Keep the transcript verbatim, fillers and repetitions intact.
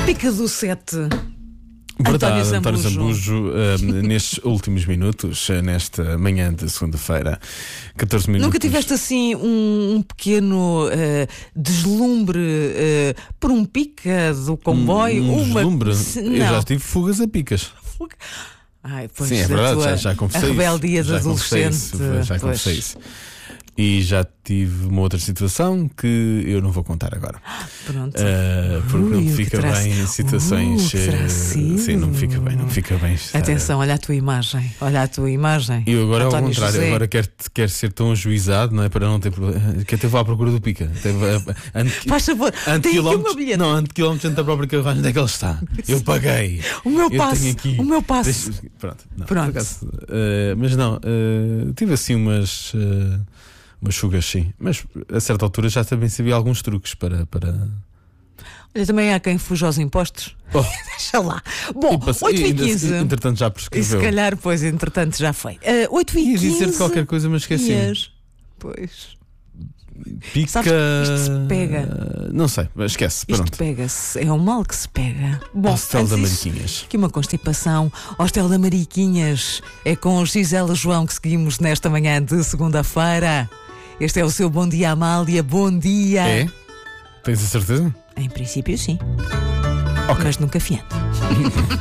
Pica do sete. Verdade, António António Zambujo. Zambujo, uh, nestes últimos minutos, uh, nesta manhã de segunda-feira, catorze minutos. Nunca tiveste assim um, um pequeno uh, deslumbre uh, por um pica do comboio? Um, um uma... deslumbre? Se- Eu já Não. tive fugas a picas. Ai, pois, Sim, é a verdade, tua- já, já confessei A rebeldia isso. de Já confessei adolescente. isso, Já pois. confessei isso. E já tive uma outra situação que eu não vou contar agora. Pronto. Uh, porque Ui, não o me que fica terá bem sido? em situações. Uh, o que terá uh, sido? sim, não me fica bem, não me fica bem. estar- Atenção, olha a tua imagem. Olha a tua imagem. E eu agora ao António contrário, José. agora quero, quero ser tão ajuizado, não é? Para não ter problema. Que até vou à procura do pica. Até, ante, Faz favor, ante tem aqui uma quilómetros, bilhete. não, ante quilómetros dentro da própria carruagem, onde é que ele está? Eu paguei. O meu Eu passo. tenho aqui- O meu passo. Deixa- pronto, não, Pronto. por acaso, uh, mas não, uh, tive assim umas. Uh, umas fugas, sim. Mas a certa altura já também sabia alguns truques para. para... Olha, também há quem fuja aos impostos. Oh. Deixa lá. Bom, E passe- oito e ainda- quinze. Entretanto já E prescreveu. se calhar, pois, entretanto, já foi. Uh, oito e Ia quinze. dizer-te qualquer coisa, mas esqueci. dias. Pois. Pica. Sabes que isto se pega. Não sei, mas esquece. Isto Pronto. pega-se. É um mal que se pega. Bom, Hostel da antes disso, Mariquinhas. que uma constipação. Hostel da Mariquinhas. É com Gisela João que seguimos nesta manhã de segunda-feira. Este é o seu Bom Dia, Amália. Bom dia. É? Tens a certeza? Em princípio, sim. Ok. Mas nunca fiando.